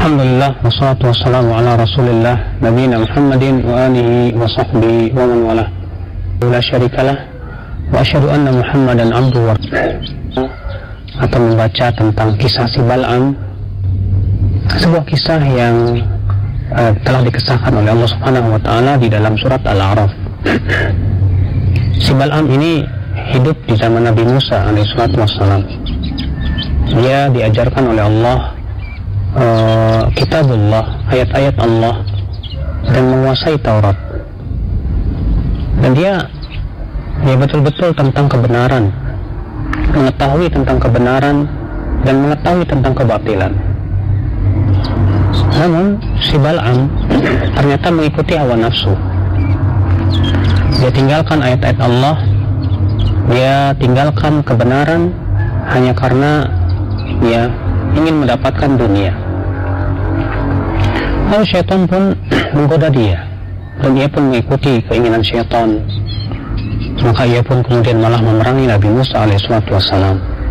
Alhamdulillah wassalatu wassalamu ala rasulillah nabiyina Muhammadin wa alihi wa sahbihi wa man wala la syarikalah wa asyhadu anna Muhammadan abduhu wa akan membaca tentang kisah si Bal'am, sebuah kisah yang telah dikisahkan oleh Allah Subhanahu wa taala di dalam surat Al-A'raf. Si Bal'am ini hidup di zaman Nabi Musa alaihi salatu wassalam. Dia diajarkan oleh Allah kitabullah, ayat-ayat Allah, dan menguasai Taurat. Dan dia betul-betul tentang kebenaran, mengetahui tentang kebenaran dan mengetahui tentang kebatilan. Namun si Bal'am ternyata mengikuti hawa nafsu. Dia tinggalkan ayat-ayat Allah, dia tinggalkan kebenaran hanya karena dia ingin mendapatkan dunia. Lalu syaitan pun menggoda dia, dan dia pun mengikuti keinginan syaitan. Maka ia pun kemudian malah memerangi Nabi Musa alaihissalam.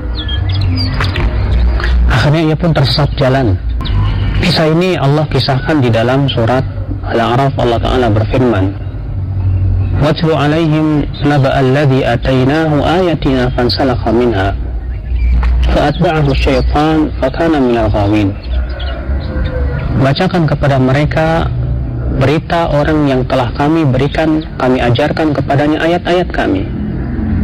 Akhirnya ia pun tersesat jalan. Kisah ini Allah kisahkan di dalam surat Al-A'raf. Allah Ta'ala berfirman, "Watlu alaihim naba alladhi atainahu ayatina fansalakha minha fa'atba'ahu syaitan fakana minal ghawin." Bacakan kepada mereka berita orang yang telah kami berikan, kami ajarkan kepadanya ayat-ayat kami.